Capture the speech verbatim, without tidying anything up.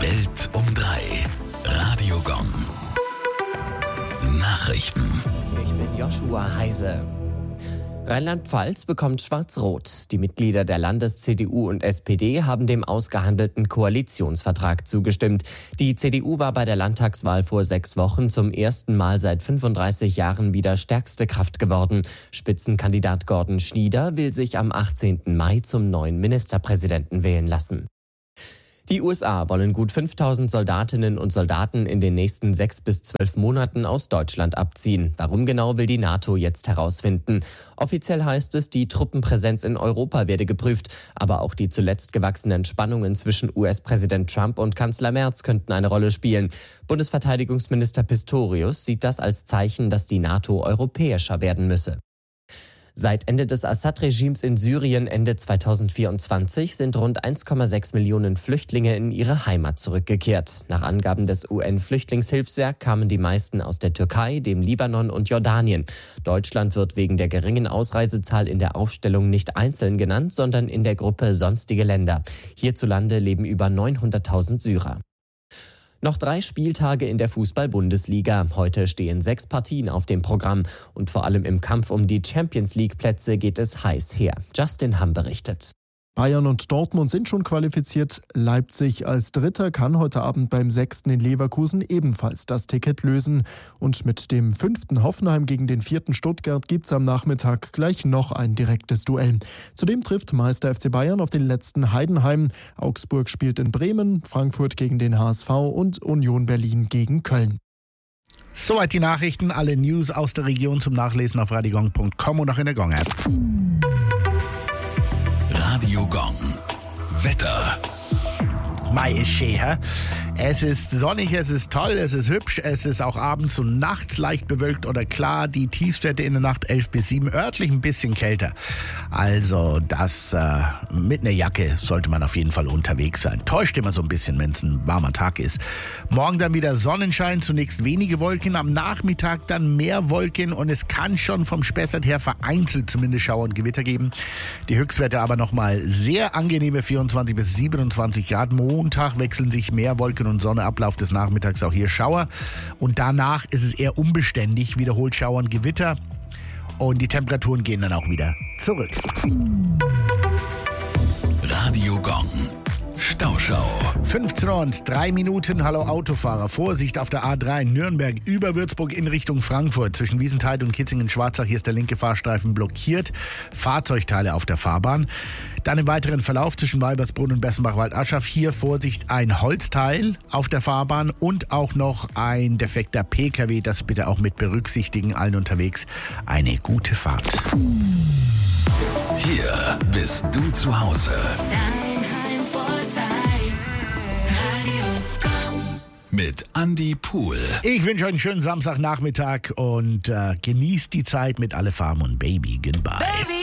Welt um drei. Radio Gong. Nachrichten. Ich bin Joshua Heise. Rheinland-Pfalz bekommt Schwarz-Rot. Die Mitglieder der Landes-C D U und S P D haben dem ausgehandelten Koalitionsvertrag zugestimmt. Die C D U war bei der Landtagswahl vor sechs Wochen zum ersten Mal seit fünfunddreißig Jahren wieder stärkste Kraft geworden. Spitzenkandidat Gordon Schnieder will sich am achtzehnten Mai zum neuen Ministerpräsidenten wählen lassen. Die U S A wollen gut fünftausend Soldatinnen und Soldaten in den nächsten sechs bis zwölf Monaten aus Deutschland abziehen. Warum genau, will die NATO jetzt herausfinden. Offiziell heißt es, die Truppenpräsenz in Europa werde geprüft. Aber auch die zuletzt gewachsenen Spannungen zwischen U S-Präsident Trump und Kanzler Merz könnten eine Rolle spielen. Bundesverteidigungsminister Pistorius sieht das als Zeichen, dass die NATO europäischer werden müsse. Seit Ende des Assad-Regimes in Syrien Ende zweitausendvierundzwanzig sind rund eins Komma sechs Millionen Flüchtlinge in ihre Heimat zurückgekehrt. Nach Angaben des U N-Flüchtlingshilfswerk kamen die meisten aus der Türkei, dem Libanon und Jordanien. Deutschland wird wegen der geringen Ausreisezahl in der Aufstellung nicht einzeln genannt, sondern in der Gruppe sonstige Länder. Hierzulande leben über neunhunderttausend Syrer. Noch drei Spieltage in der Fußball-Bundesliga. Heute stehen sechs Partien auf dem Programm. Und vor allem im Kampf um die Champions-League-Plätze geht es heiß her. Justin Hamm berichtet. Bayern und Dortmund sind schon qualifiziert. Leipzig als Dritter kann heute Abend beim Sechsten in Leverkusen ebenfalls das Ticket lösen. Und mit dem fünften Hoffenheim gegen den vierten Stuttgart gibt's am Nachmittag gleich noch ein direktes Duell. Zudem trifft Meister F C Bayern auf den letzten Heidenheim. Augsburg spielt in Bremen, Frankfurt gegen den H S V und Union Berlin gegen Köln. Soweit die Nachrichten. Alle News aus der Region zum Nachlesen auf radiogong punkt com und auch in der Gong-App. Radio Gong. Wetter. Mai ist schön, hä? Es ist sonnig, es ist toll, es ist hübsch, es ist auch abends und nachts leicht bewölkt oder klar. Die Tiefstwerte in der Nacht elf bis sieben, örtlich ein bisschen kälter. Also das äh, mit einer Jacke sollte man auf jeden Fall unterwegs sein. Täuscht immer so ein bisschen, wenn es ein warmer Tag ist. Morgen dann wieder Sonnenschein, zunächst wenige Wolken, am Nachmittag dann mehr Wolken und es kann schon vom Spessart her vereinzelt zumindest Schauer und Gewitter geben. Die Höchstwerte aber nochmal sehr angenehme vierundzwanzig bis siebenundzwanzig Grad. Montag wechseln sich mehr Wolken und Sonne, Ablauf des Nachmittags auch hier Schauer. Und danach ist es eher unbeständig, wiederholt Schauer und Gewitter. Und die Temperaturen gehen dann auch wieder zurück. Radio Gong. Stauschau. fünfzehn und drei Minuten. Hallo Autofahrer. Vorsicht auf der A drei Nürnberg über Würzburg in Richtung Frankfurt. Zwischen Wiesenthal und Kitzingen-Schwarzach. Hier ist der linke Fahrstreifen blockiert. Fahrzeugteile auf der Fahrbahn. Dann im weiteren Verlauf zwischen Weibersbrunn und Bessenbach-Waldaschaf. Hier Vorsicht, ein Holzteil auf der Fahrbahn und auch noch ein defekter P K W. Das bitte auch mit berücksichtigen. Allen unterwegs eine gute Fahrt. Hier bist du zu Hause. Mit Andi Pool. Ich wünsche euch einen schönen Samstagnachmittag und äh, genießt die Zeit mit Alle Farm und Baby. Goodbye. Baby.